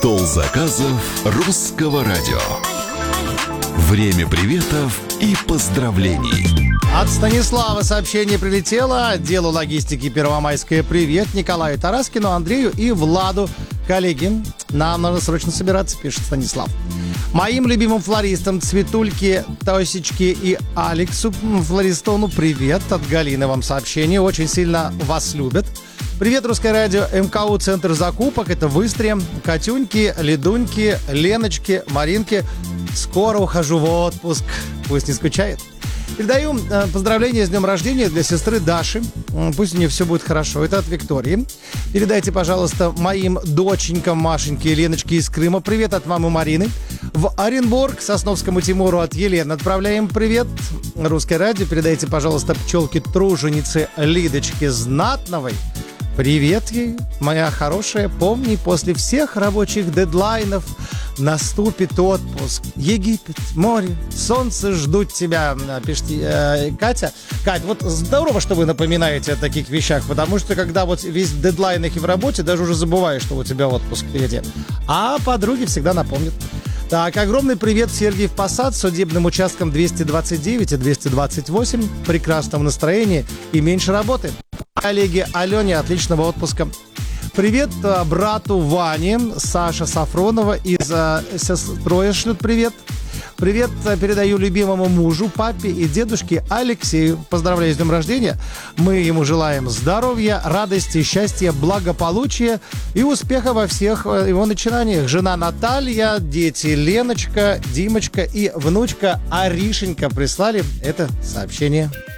Стол заказов русского радио. Время приветов и поздравлений. От Станислава сообщение прилетело. Отделу логистики Первомайская привет. Николаю Тараскину, Андрею и Владу. Коллеги, нам надо срочно собираться, пишет Станислав. Моим любимым флористам Цветульке, Тосечке и Алексу Флористону привет. От Галины вам сообщение. Очень сильно вас любят. Привет, Русское радио, МКУ, Центр закупок. Это в Истре. Катюньки, Ледуньки, Леночки, Маринки. Скоро ухожу в отпуск. Пусть не скучает. Передаю поздравления с днем рождения для сестры Даши. Пусть у нее все будет хорошо. Это от Виктории. Передайте, пожалуйста, моим доченькам Машеньке и Леночке из Крыма. Привет от мамы Марины. В Оренбург Сосновскому Тимуру от Елены отправляем привет. Русское радио. Передайте, пожалуйста, пчелке-труженице Лидочке Знатновой. Привет ей, моя хорошая. Помни, после всех рабочих дедлайнов наступит отпуск. Египет, море, солнце ждут тебя, пишет Катя. Кать, вот здорово, что вы напоминаете о таких вещах, потому что когда вот весь дедлайн их и в работе, даже уже забываешь, что у тебя отпуск впереди. А подруги всегда напомнят. Так, огромный привет Сергеев Посад, судебным участкам 229 и 228. В прекрасном настроении и меньше работы. Коллеге Алене отличного отпуска. Привет брату Ване, Саша Сафронова из Сестроя шлют привет. Привет передаю любимому мужу, папе и дедушке Алексею. Поздравляю с днем рождения. Мы ему желаем здоровья, радости, счастья, благополучия и успеха во всех его начинаниях. Жена Наталья, дети Леночка, Димочка и внучка Аришенька прислали это сообщение.